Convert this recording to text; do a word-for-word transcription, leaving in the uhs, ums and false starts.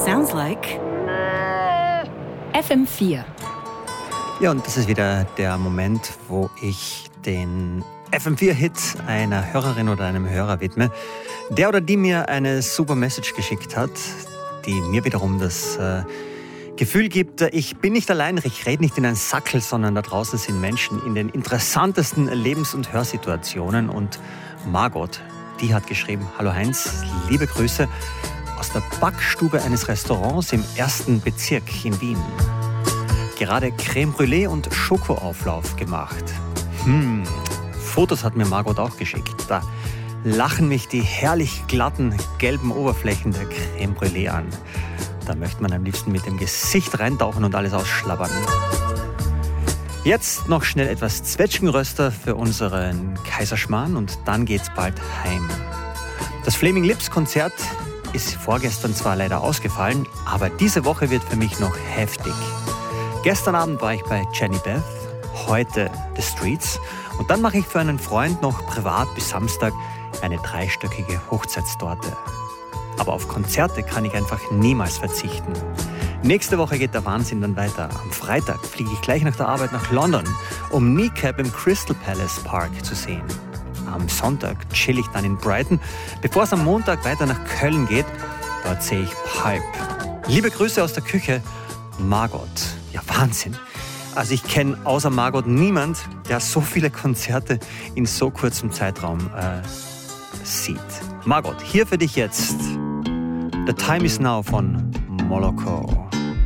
Sounds like F M vier. Ja, und das ist wieder der Moment, wo ich den F M vier-Hit einer Hörerin oder einem Hörer widme, der oder die mir eine super Message geschickt hat, die mir wiederum das äh, Gefühl gibt, ich bin nicht allein, ich rede nicht in einen Sackel, sondern da draußen sind Menschen in den interessantesten Lebens- und Hörsituationen. Und Margot, die hat geschrieben: Hallo Heinz, liebe Grüße aus der Backstube eines Restaurants im ersten Bezirk in Wien. Gerade Crème Brûlée und Schokoauflauf gemacht. Hm, Fotos hat mir Margot auch geschickt. Da lachen mich die herrlich glatten, gelben Oberflächen der Crème Brûlée an. Da möchte man am liebsten mit dem Gesicht reintauchen und alles ausschlabbern. Jetzt noch schnell etwas Zwetschgenröster für unseren Kaiserschmarrn und dann geht's bald heim. Das Flaming Lips Konzert ist vorgestern zwar leider ausgefallen, aber diese Woche wird für mich noch heftig. Gestern Abend war ich bei Jenny Beth, heute The Streets und dann mache ich für einen Freund noch privat bis Samstag eine dreistöckige Hochzeitstorte. Aber auf Konzerte kann ich einfach niemals verzichten. Nächste Woche geht der Wahnsinn dann weiter. Am Freitag fliege ich gleich nach der Arbeit nach London, um Kneecap im Crystal Palace Park zu sehen. Am Sonntag chill ich dann in Brighton, bevor es am Montag weiter nach Köln geht. Dort sehe ich Pipe. Liebe Grüße aus der Küche, Margot. Ja, Wahnsinn. Also ich kenne außer Margot niemand, der so viele Konzerte in so kurzem Zeitraum äh, sieht. Margot, hier für dich jetzt The Time Is Now von Moloko.